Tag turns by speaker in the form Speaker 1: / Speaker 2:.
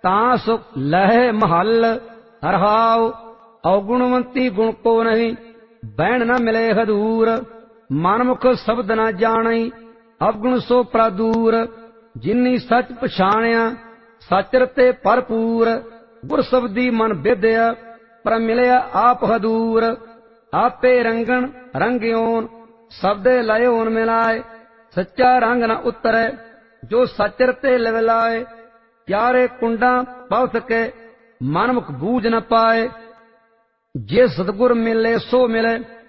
Speaker 1: ਤਾਂ ਸੁਖ ਲਹਿ ਮਹੱਲ। ਰਹਾਉ ਔਗੁਣਵੰਤੀ ਗੁਣ ਕੋ ਨਹੀਂ, ਬਹਿਣ ਨ ਮਿਲੇ ਹਦੂਰ। ਮਨਮੁਖ ਸ਼ਬਦ ਨ ਜਾਣਈ, ਅਵਗੁਣ ਸੋ ਪ੍ਰਾਦੂਰ। ਜਿਨੀ ਸੱਚ ਪਛਾਣਿਆ, ਸਚ ਰਤੇ ਭਰਪੂਰ। ਗੁਰ ਸ਼ਬਦੀ ਮਨ ਵਿਦਿਆ, ਪਰ ਮਿਲਿਆ ਆਪ ਹਦੂਰ। ਆਪੇ ਰੰਗਣ ਰੰਗਿਓਨ, ਸ਼ਬਦੇ ਲਇਓਨ ਮਿਲਾਏ। ਸੱਚਾ ਰੰਗ ਨ ਉਤਰੈ, ਜੋ ਸਚ ਰਤੇ ਲਿਵ ਲਾਏ। ਪਿਆਰੇ ਕੁੰਡਾਂ ਬਹੁਤ ਕੇ, ਮਨਮੁਖ ਬੂਝ ਨ ਪਾਏ। ਜੇ ਸਤਿਗੁਰ ਮਿਲੇ ਸੋ ਮਿਲੇ,